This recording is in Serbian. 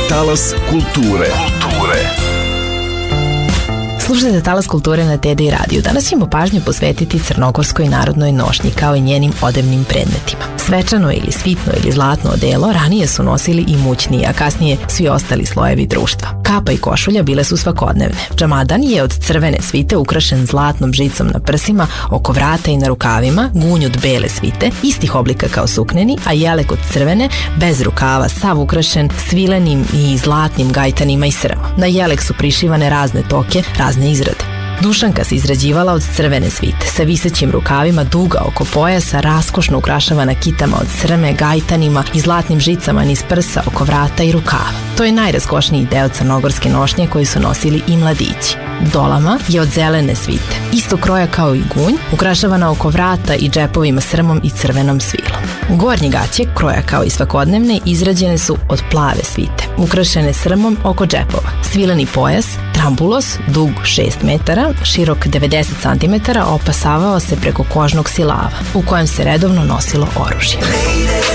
Talas kulture. Slušajte Talas kulture na TDI radiju. Danas ćemo pažnju posvetiti crnogorskoj narodnoj nošnji kao i njenim odevnim predmetima. Svečano ili svitno ili zlatno odelo ranije su nosili imućniji, a kasnije svi ostali slojevi društva. Kapa i košulja bile su svakodnevne. Džamadan je od crvene svite ukrašen zlatnom žicom na prsima, oko vrata i na rukavima, gunj od bele svite, istih oblika kao sukneni, a jelek od crvene, bez rukava, sav ukrašen svilenim i zlatnim gajtanima i srmom. Na jelek su prišivane razne toke, razne izrade. Dušanka se izrađivala od crvene svite, sa visećim rukavima, duga oko pojasa, raskošno ukrašavana kitama od srme, gajtanima i zlatnim žicama niz prsa, oko vrata i rukava. To je najraskošniji deo crnogorske nošnje koji su nosili i mladići. Dolama je od zelene svite, isto kroja kao i gunj, ukrašavana oko vrata i džepovima srmom i crvenom svilom. Gornje gaće, kroja kao i svakodnevne, izrađene su od plave svite, ukrašene srmom oko džepova. Svileni pojas, trambulos, dug 6 metara, širok 90 cm, opasavao se preko kožnog silava, u kojem se redovno nosilo oružje.